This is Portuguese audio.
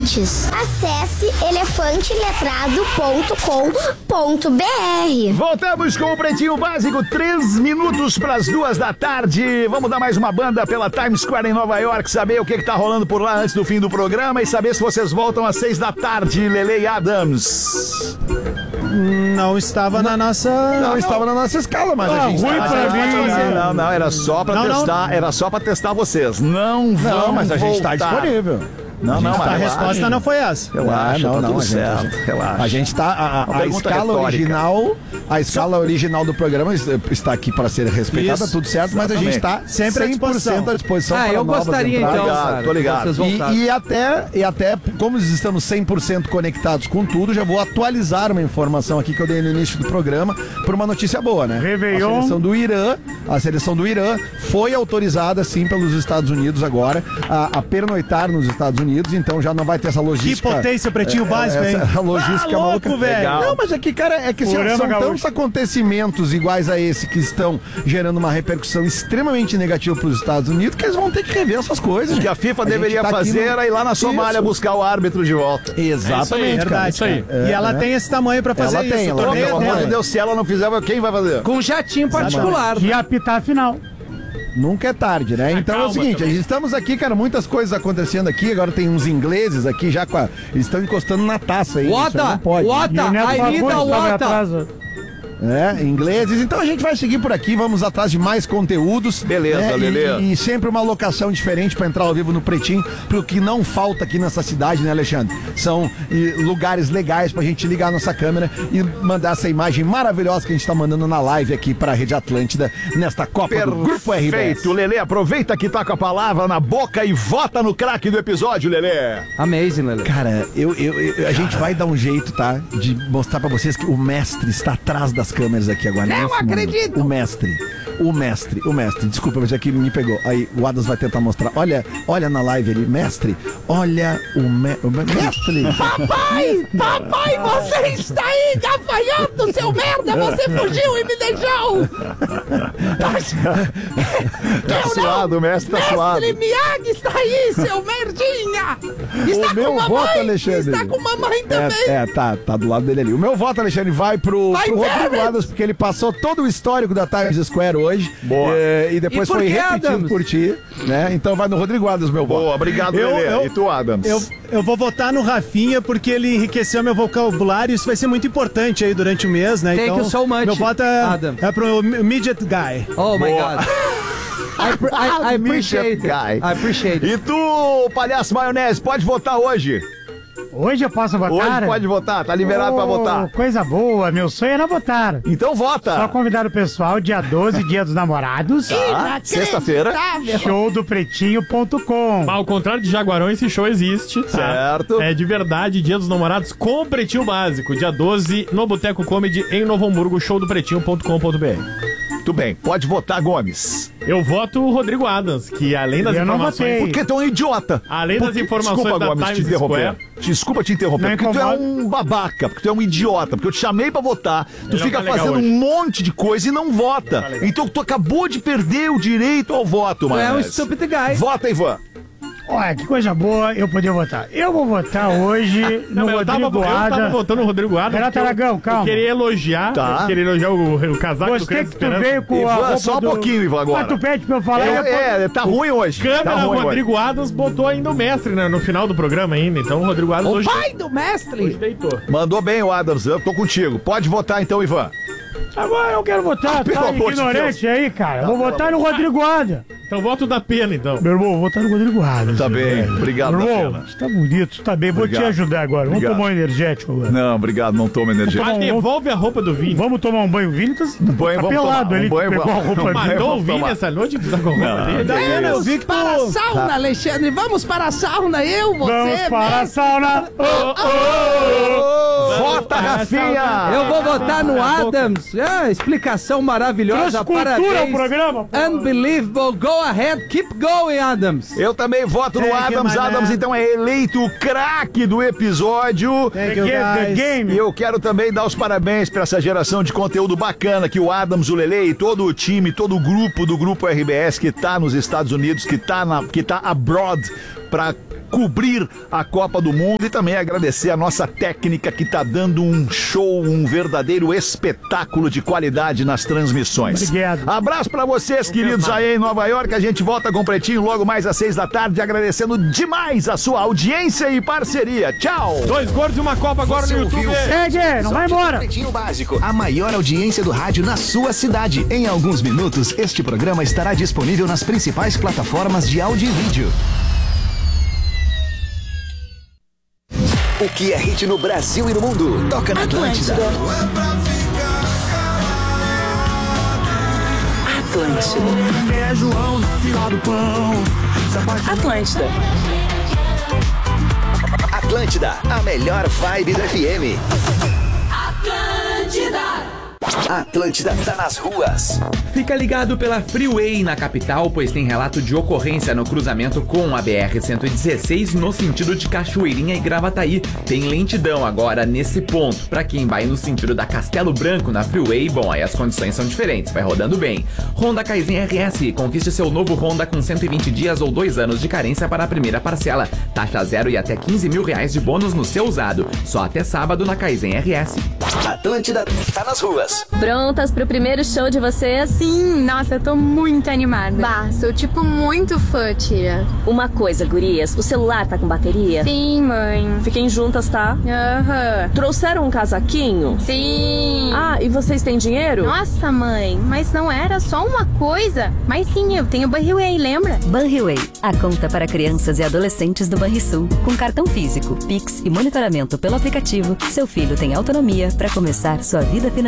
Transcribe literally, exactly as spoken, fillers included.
ouvintes. Acesse elefante letrado ponto com ponto b r. Voltamos com o Pretinho Básico, três minutos para as duas da tarde. Vamos dar mais uma banda pela Times Square em Nova York, saber o que, que tá rolando por lá antes do fim do programa e saber se vocês voltam às seis da tarde. Lele e Adams. Não estava na nossa... Não, não estava na nossa escala, mas ah, a gente... Ruim tá... pra mim. Não, não, não, era só pra não, testar, não. era só pra testar vocês. Não vão Não, mas a gente voltar. tá disponível. Não, não, A, mas a relaxa. resposta não foi essa. Relaxa, não, tá não, tudo a gente, certo, a gente, relaxa. A gente tá, a, a, a escala retórica. original, a escala original do programa está aqui para ser respeitada, Isso, tudo certo, mas a gente está sempre à cem por cento à disposição Ah, para eu novas gostaria entradas. então, Tô ligado, cara, tô ligado. vocês voltarem. E, e até, e até, como estamos cem por cento conectados com tudo, já vou atualizar uma informação aqui que eu dei no início do programa por uma notícia boa, né? Réveillon. A seleção do Irã, a seleção do Irã foi autorizada, sim, pelos Estados Unidos agora a, a pernoitar nos Estados Unidos, então já não vai ter essa logística. Que potência, Pretinho Básico, hein? Essa logística Ah, maluca. louco, velho. Legal. Não, mas é que, cara, é que assim, Furando são a gaúcha. tantos acontecimentos iguais a esse que estão gerando uma repercussão extremamente negativa para os Estados Unidos que eles vão ter que rever essas coisas. O que a FIFA gente deveria tá aqui fazer no- era ir lá na Somália Isso. buscar o árbitro de volta. Exatamente, cara. Verdade, isso aí. cara. E ela É, tem esse tamanho pra fazer Ela isso. tem, o ela Pô, torneio pelo tem. amor dela. de Deus, se ela não fizer, quem vai fazer? Com jatinho particular. E apitar a final. Nunca é tarde, né? Então é o calma seguinte, também. estamos aqui, cara, muitas coisas acontecendo aqui. Agora tem uns ingleses aqui já com a... Eles estão encostando na taça aí. isso aí Wata, não pode. E Wata, o Neto I need Fagundes a tá me Wata. atrasa. É, ingleses. Então a gente vai seguir por aqui, vamos atrás de mais conteúdos. Beleza, né? Lelê. E, e sempre uma locação diferente pra entrar ao vivo no Pretinho, pro que não falta aqui nessa cidade, né, Alexandre? São e, lugares legais pra gente ligar a nossa câmera e mandar essa imagem maravilhosa que a gente tá mandando na live aqui pra Rede Atlântida nesta Copa do Grupo R B S. Perfeito, Lelê. Aproveita que tá com a palavra na boca e vota no craque do episódio, Lelê. Amazing, Lele. Cara, eu, eu, eu- a gente vai dar um jeito, tá? De mostrar pra vocês que o mestre está atrás das câmeras aqui agora. Não nesse momento. acredito! O mestre. O mestre, o mestre. Desculpa, mas aqui me pegou. Aí o Adas vai tentar mostrar. Olha, olha na live ali, mestre. Olha o, me, o me- mestre. Papai, papai, você está aí, gafanhoto, seu merda, você fugiu e me deixou. Tá suado, o mestre tá suado. Mestre Miyagi está aí, seu merdinha. Está O meu com mamãe, voto, Alexandre. está com mamãe também. É, é, tá, tá do lado dele ali. O meu voto, Alexandre, vai pro, Vai, pro Rodrigo Barrett. Adas, porque ele passou todo o histórico da Times Square hoje. Boa. É, e depois E por foi que repetido Adams? por ti, né? Então vai no Rodrigo Adas, meu voto. Boa, obrigado, Eu- Lelê. eu- E tu, Adams? Eu, eu vou votar no Rafinha porque ele enriqueceu meu vocabulário. Isso vai ser muito importante aí durante o mês, né? Thank então, you so much, meu voto é, Adam. é pro Midget Guy. Oh my Boa. God. I, pre- I, I appreciate it. Guy. I appreciate it. E tu, palhaço maionese, pode votar hoje? Hoje eu posso votar? Hoje pode votar, tá liberado pra Ô, votar. Coisa boa, meu sonho era votar. Então vota. Só convidar o pessoal, dia doze, dia dos namorados. Tá, sexta-feira. Show do pretinho ponto com. Ao contrário de Jaguarão, esse show existe. Tá? Certo. É de verdade, Dia dos Namorados com Pretinho Básico. Dia doze, no Boteco Comedy, em Novo Hamburgo, show do pretinho ponto com ponto b r. Muito bem, pode votar, Gomes. Eu voto o Rodrigo Adams, que além das Eu não informações... votei. Por que tu é um idiota? Além das Porque- informações Desculpa, da Gomes, te Times interromper. Square. Desculpa te interromper, Não porque tu é incomoda. um babaca, porque tu é um idiota, porque eu te chamei pra votar, tu Ele não fica tá legal fazendo hoje. um monte de coisa e não vota. Então tu acabou de perder o direito ao voto, Tu é um Maionese. stupid guy. Vota, Ivan. Olha, que coisa boa eu poder votar. Eu vou votar hoje Não, no mas eu tava, Rodrigo eu tava Ada. votando no Rodrigo Adams. Renato porque eu- Aragão, calma. Eu queria elogiar, Tá. eu queria elogiar o, o casaco do Gostei Criança que tu Esperança. veio com a Ivan, roupa só um do... pouquinho, Ivan, agora. Mas tu pede pra eu falar. É, eu- é, tá ruim hoje. Câmera, tá ruim Rodrigo Adams botou ainda o mestre, né, no final do programa ainda. Então o Rodrigo Adams O hoje, pai do mestre. hoje deitou. hoje. Mandou bem o Adams, eu tô contigo. Pode votar então, Ivan. Agora eu quero votar, Pelo tá amor de ignorante aí, cara. Vou votar no Rodrigo Ada. Então voto da pena, então. Meu irmão, vou votar no Rodrigo Ada. Tá bem, obrigado, Meu irmão, Datena. você tá bonito, você tá bem. Vou Obrigado. te ajudar agora. Vamos Obrigado. tomar um energético agora. Não, obrigado, não toma energia. Ah, Vamos- devolve a roupa do Vini. Vamos tomar um banho. O Vini tá, banho, tá vamos pelado tomar. ali. Um banho, pegou vamos- a roupa um dele. banho. Matou o Vini tomar. essa noite que tá com a roupa dele. Daiana, eu vi que tu... Para a sauna, Alexandre. Vamos para a sauna, eu, você, Vamos para a mestre. sauna. Vota, Rafinha! Eu vou votar no Adams. Ah, explicação maravilhosa. Transcultura Parabéns. o programa. pô. Unbelievable. Go ahead. Keep going, Adams. Eu também voto no Thank you, Adams. my Adams, man. então, é eleito o craque do episódio. Thank you, Get the guys. game. E eu quero também dar os parabéns para essa geração de conteúdo bacana que o Adams, o Lele e todo o time, todo o grupo do Grupo R B S que tá nos Estados Unidos, que tá, na, que tá abroad pra cobrir a Copa do Mundo e também agradecer a nossa técnica que tá dando um show, um verdadeiro espetáculo de qualidade nas transmissões. Obrigado. Abraço pra vocês, queridos aí em Nova York. A gente volta com o Pretinho logo mais às seis da tarde, agradecendo demais a sua audiência e parceria. Tchau! Dois gordos e uma Copa agora no YouTube. Ed, não vai embora. Pretinho Básico, a maior audiência do rádio na sua cidade. Em alguns minutos, este programa estará disponível nas principais plataformas de áudio e vídeo. O que é hit no Brasil e no mundo? Toca na Atlântida. Atlântida. Atlântida. Atlântida, a melhor vibe do F M. Atlântida. Atlântida tá nas ruas. Fica ligado pela Freeway na capital, pois tem relato de ocorrência no cruzamento com a B R cento e dezesseis no sentido de Cachoeirinha e Gravataí. Tem lentidão agora nesse ponto. Pra quem vai no sentido da Castelo Branco na Freeway, bom, aí as condições são diferentes, vai rodando bem. Honda Kaizen R S, conquiste seu novo Honda com cento e vinte dias ou dois anos de carência para a primeira parcela. Taxa zero e até quinze mil reais de bônus no seu usado. Só até sábado na Kaizen R S. Atlântida tá nas ruas. Prontas pro primeiro show de vocês? Sim, nossa, eu tô muito animada. Bah, sou tipo muito fã, tia. Uma coisa, gurias, o celular tá com bateria? Sim, mãe. Fiquem juntas, tá? Aham. Uhum. Trouxeram um casaquinho? Sim. Ah, e vocês têm dinheiro? Nossa, mãe, mas não era só uma coisa. Mas sim, eu tenho Banriway, lembra? Banriway, a conta para crianças e adolescentes do Banrisul. Com cartão físico, Pix e monitoramento pelo aplicativo, seu filho tem autonomia para começar sua vida financeira.